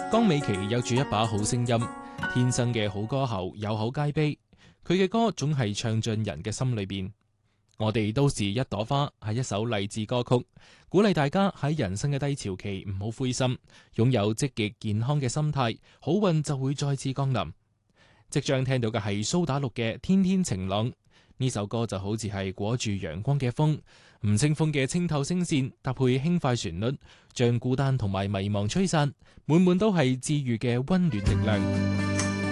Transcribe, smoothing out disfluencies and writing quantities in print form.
江美琪有住一把好聲音，天生嘅好歌喉，有口皆碑。佢嘅歌總係唱進人嘅心裏邊。我哋都是一朵花係一首勵志歌曲，鼓勵大家喺人生嘅低潮期唔好灰心，擁有積極健康嘅心態，好運就會再次降臨。即將聽到嘅係蘇打綠嘅《天天晴朗》，呢首歌就好似係裹住陽光嘅風，吳青峰嘅清透聲線搭配輕快旋律，將孤單同埋迷茫吹散，滿滿都係治愈嘅溫暖力量。